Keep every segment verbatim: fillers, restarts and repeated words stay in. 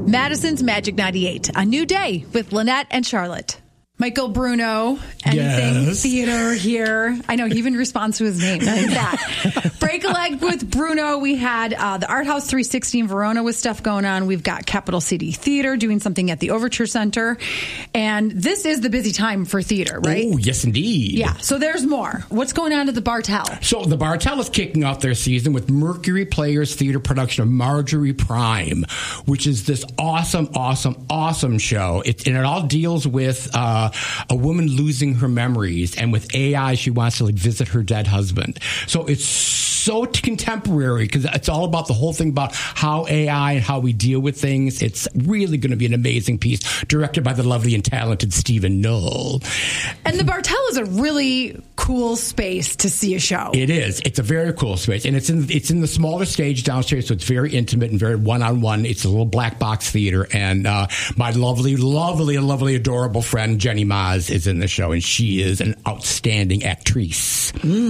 Madison's Magic ninety-eight. A new day with Lynette and Charlotte. Michael Bruno, anything Yes. theater here. I know he even responds to his name. Look at that. Break a leg with Bruno. We had uh, the Art House three sixty in Verona with stuff going on. We've got Capital City Theater doing something at the Overture Center. And this is the busy time for theater, right? Oh, yes, indeed. Yeah. So there's more. What's going on at the Bartell? So the Bartell is kicking off their season with Mercury Players Theater production of Marjorie Prime, which is this awesome, awesome, awesome show. It, and it all deals with uh, a woman losing her memories, and with A I, she wants to like visit her dead husband. So it's so contemporary because it's all about the whole thing about how A I and how we deal with things. It's really going to be an amazing piece, directed by the lovely and talented Stephen Knoll. And the Bartell is a really cool space to see a show. It is. It's a very cool space, and it's in it's in the smaller stage downstairs, so it's very intimate and very one-on-one. It's a little black box theater, and uh, my lovely, lovely, lovely, adorable friend Jenny Maz is in the show, and she is an outstanding actress.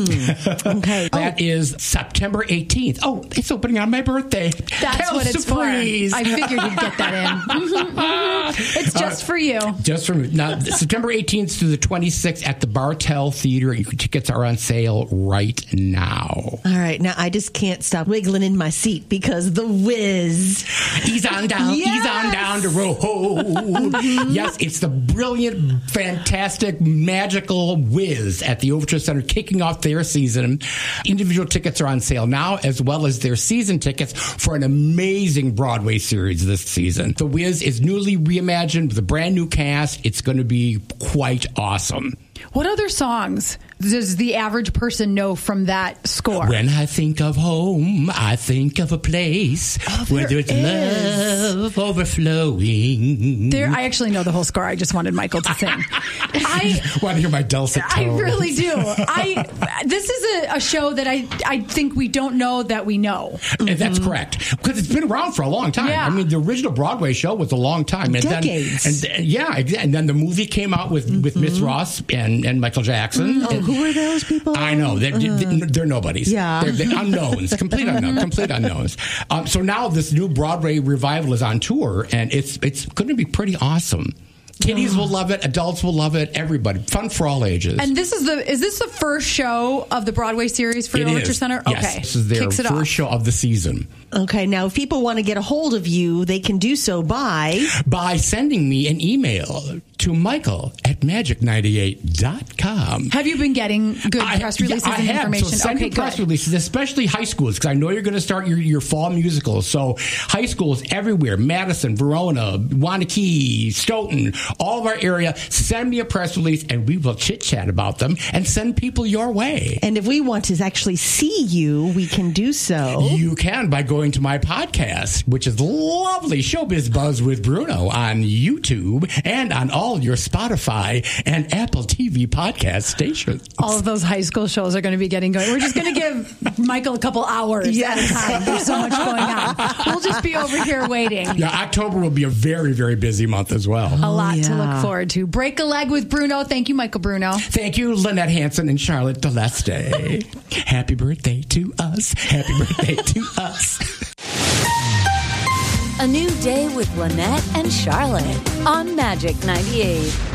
Mm, okay. That oh. is September eighteenth. Oh, it's opening on my birthday. That's Hell what it's surprise. for. I figured you'd get that in. Mm-hmm, mm-hmm. It's just uh, for you. Just for me. Now, September eighteenth through the twenty-sixth at the Bartell Theater. Tickets are on sale right now. All right. Now, I just can't stop wiggling in my seat because The Wiz. Ease on down. Yes. Ease on down the road. Mm-hmm. Yes, it's the brilliant, fantastic, magical Wiz at the Overture Center kicking off their season. Individual tickets are on sale now, as well as their season tickets for an amazing Broadway series this season. The Wiz is newly reimagined with a brand new cast. It's going to be quite awesome. What other songs does the average person know from that score? When I think of home, I think of a place oh, where there's is. love overflowing. There, I actually know the whole score. I just wanted Michael to sing. I want to hear my dulcet tones. I really do. I this is a, a show that I I think we don't know that we know. Mm-hmm. That's correct, because it's been around for a long time. Yeah. I mean, the original Broadway show was a long time, and decades. Then, and yeah, and then the movie came out with mm-hmm. with Miss Ross and, and Michael Jackson. Mm-hmm. And, oh, who are those people? I know they're, uh, they're nobodies. Yeah, they're, they're unknowns, complete unknowns, complete unknowns. Um, so now this new Broadway revival is on tour, and it's it's going to be pretty awesome. Kiddies will love it. Adults will love it. Everybody. Fun for all ages. And this is the is this the first show of the Broadway series for it the Overture is. Center? Yes, okay. this is their Kicks it first off. show of the season. Okay, now if people want to get a hold of you, they can do so by... By sending me an email to Michael at magic ninety-eight dot com. Have you been getting good I, press releases yeah, I and have. information? So send okay, me press good. releases, especially high schools, because I know you're going to start your, your fall musicals. So high schools everywhere, Madison, Verona, Wanakee, Stoughton, all of our area, send me a press release and we will chit-chat about them and send people your way. And if we want to actually see you, we can do so. You can by going to my podcast, which is lovely Showbiz Buzz with Bruno on YouTube and on all your Spotify and Apple T V podcast stations. All of those high school shows are going to be getting going. We're just going to give Michael a couple hours yes. at a time. There's so much going on. We'll just be over here waiting. Yeah, October will be a very, very busy month as well. A lot yeah. to look forward to. Break a leg with Bruno. Thank you, Michael Bruno. Thank you, Lynette Hanson and Charlotte Deleste. Happy birthday to us. Happy birthday to us. A new day with Lynette and Charlotte on Magic ninety-eight.